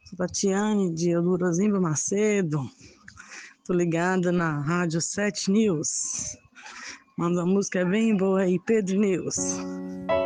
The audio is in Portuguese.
Sou Tatiane, de Elurazinho Macedo. Tô ligada na Rádio 7 News. Manda uma música bem boa aí, Pedro News.